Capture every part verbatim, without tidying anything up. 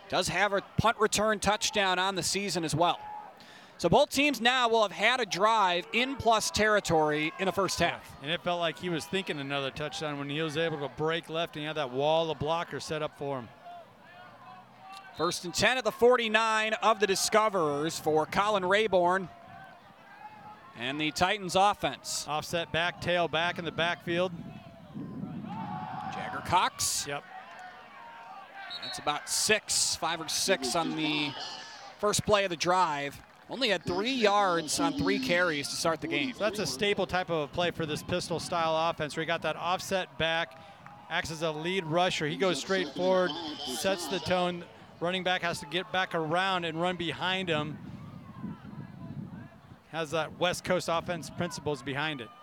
Does have a punt return touchdown on the season as well. So both teams now will have had a drive in plus territory in the first half. And it felt like he was thinking another touchdown when he was able to break left and he had that wall of blockers set up for him. First and ten at the forty-nine of the Discoverers for Colin Rayborn and the Titans offense. Offset back, tail back in the backfield. Jagger Cox. Yep. That's about six, five or six on the first play of the drive. Only had three yards on three carries to start the game. So that's a staple type of a play for this pistol style offense where you got that offset back, acts as a lead rusher. He goes straight forward, sets the tone. Running back has to get back around and run behind him. Has that West Coast offense principles behind it.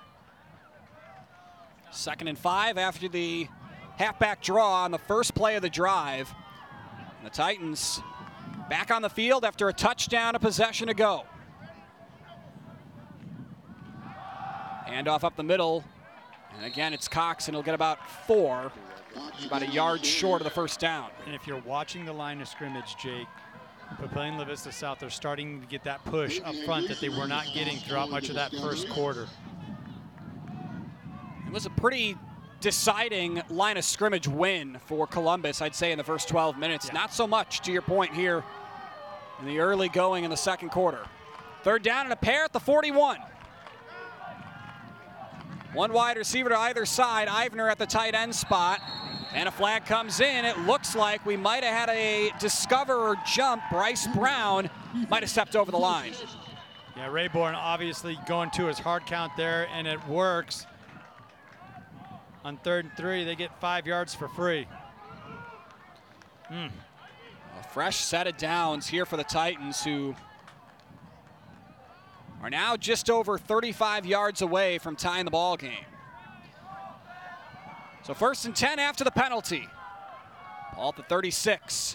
Second and five after the halfback draw on the first play of the drive. And the Titans back on the field after a touchdown, a possession to go. Handoff up the middle. And again, it's Cox, and he'll get about four. He's about a yard short of the first down. And if you're watching the line of scrimmage, Jake, for playing La Vista South, they're starting to get that push up front that they were not getting throughout much of that first quarter. It was a pretty deciding line of scrimmage win for Columbus, I'd say, in the first twelve minutes. Yeah. Not so much, to your point here, in the early going in the second quarter. Third down and a pair at the forty-one. One wide receiver to either side. Ivner at the tight end spot. And a flag comes in. It looks like we might have had a discoverer jump. Bryce Brown might have stepped over the line. Yeah, Rayborn obviously going to his hard count there, and it works. On third and three, they get five yards for free. Mm. A fresh set of downs here for the Titans, who are now just over thirty-five yards away from tying the ball game. So first and ten after the penalty. Ball at the thirty-six.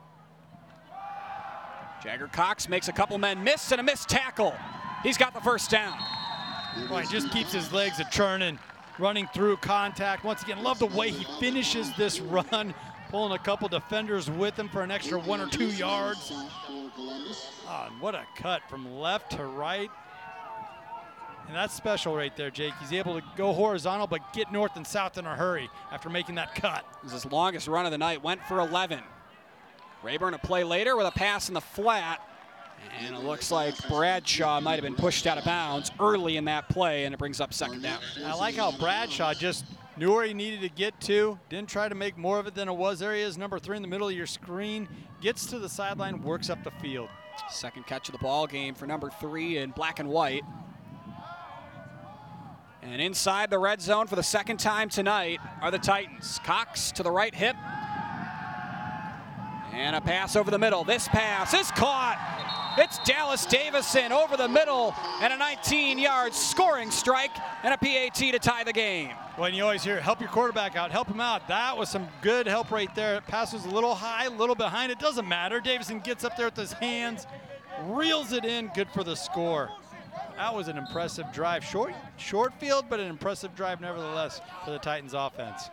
Jagger Cox makes a couple men miss and a missed tackle. He's got the first down. Boy, he just keeps his legs a churning, running through contact. Once again, love the way he finishes this run, pulling a couple defenders with him for an extra one or two yards. Oh, and what a cut from left to right. And that's special right there, Jake. He's able to go horizontal but get north and south in a hurry after making that cut. This is his longest run of the night, went for eleven. Rayburn a play later with a pass in the flat. And it looks like Bradshaw might have been pushed out of bounds early in that play, and it brings up second down. I like how Bradshaw just knew where he needed to get to, didn't try to make more of it than it was. There he is, number three in the middle of your screen, gets to the sideline, works up the field. Second catch of the ball game for number three in black and white. And inside the red zone for the second time tonight are the Titans. Cox to the right hip. And a pass over the middle. This pass is caught. It's Dallas Davison over the middle and a nineteen yard scoring strike and a P A T to tie the game. When you always hear, help your quarterback out, help him out. That was some good help right there. Pass was a little high, a little behind. It doesn't matter. Davison gets up there with his hands, reels it in, good for the score. That was an impressive drive. Short, short field, but an impressive drive nevertheless for the Titans offense.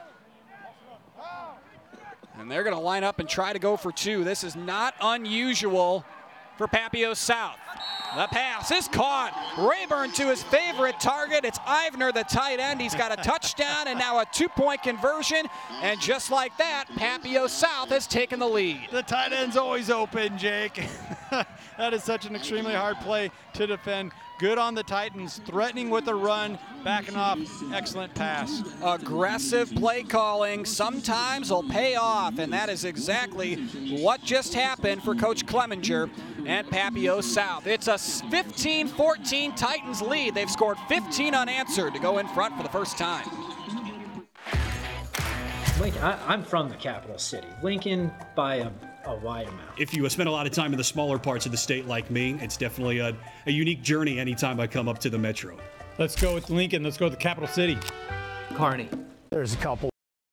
And they're going to line up and try to go for two. This is not unusual for Papio South. The pass is caught. Rayburn to his favorite target. It's Ivner, the tight end. He's got a touchdown and now a two-point conversion. And just like that, Papio South has taken the lead. The tight end's always open, Jake. That is such an extremely hard play to defend. Good on the Titans, threatening with a run, backing off, excellent pass. Aggressive play calling sometimes will pay off, and that is exactly what just happened for Coach Clemenger and Papio South. It's a fifteen fourteen Titans lead. They've scored fifteen unanswered to go in front for the first time. Lincoln, I, I'm from the capital city. Lincoln by a, a wide amount. If you spend a lot of time in the smaller parts of the state like me, it's definitely a, a unique journey anytime I come up to the metro. Let's go with Lincoln. Let's go with the capital city. Kearney. There's a couple.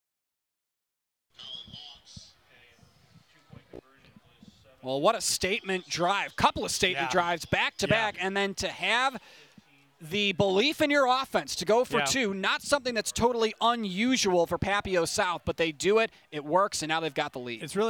Well, what a statement drive. Couple of statement Yeah. drives back to Yeah. back, and then to have the belief in your offense to go for Yeah. two, not something that's totally unusual for Papio South, but they do it, it works, and now they've got the lead. It's really